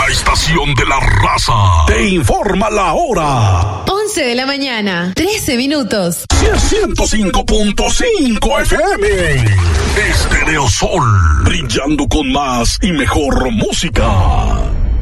La estación de la raza te informa la hora. 11 de la mañana, 13 minutos. 105.5 FM. Estereosol, brillando con más y mejor música.